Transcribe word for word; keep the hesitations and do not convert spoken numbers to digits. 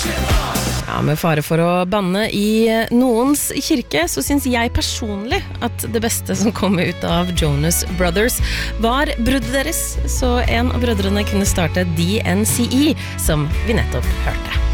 Ja, med fare for å banne i noens kirke, så synes jeg personlig at det beste som kom ut av Jonas Brothers var bruddet deres, så en av brødrene kunne starte D N C E, som vi nettopp hørte.